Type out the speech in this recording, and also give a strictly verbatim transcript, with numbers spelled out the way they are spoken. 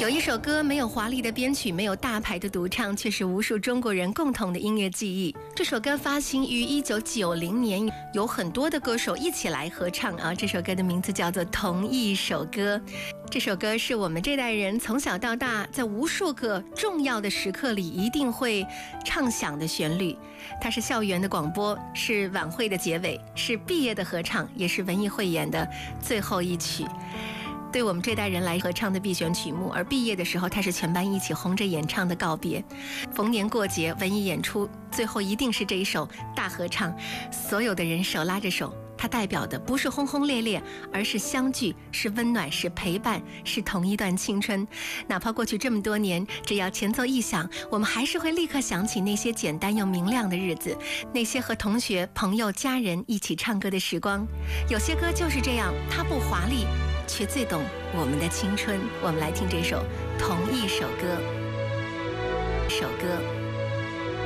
有一首歌没有华丽的编曲，没有大牌的独唱，却是无数中国人共同的音乐记忆。这首歌发行于一九九零年，有很多的歌手一起来合唱啊。这首歌的名字叫做《同一首歌》。这首歌是我们这代人从小到大在无数个重要的时刻里一定会唱响的旋律。它是校园的广播，是晚会的结尾，是毕业的合唱，也是文艺汇演的最后一曲。对我们这代人来合唱的必选曲目，而毕业的时候，它是全班一起红着眼唱的告别。逢年过节，文艺演出，最后一定是这一首大合唱，所有的人手拉着手，它代表的不是轰轰烈烈，而是相聚，是温暖，是陪伴，是同一段青春。哪怕过去这么多年，只要前奏一响，我们还是会立刻想起那些简单又明亮的日子，那些和同学、朋友、家人一起唱歌的时光。有些歌就是这样，它不华丽，却最懂我们的青春。我们来听这首《同一首歌》。首歌。